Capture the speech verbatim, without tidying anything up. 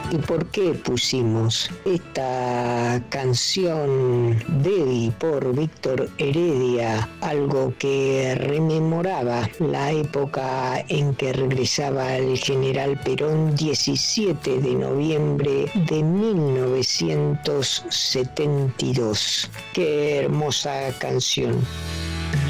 ¿Y por qué pusimos esta canción de y por Víctor Heredia? Algo que rememoraba la época en que regresaba el general Perón, diecisiete de noviembre de mil novecientos setenta y dos. Qué hermosa canción.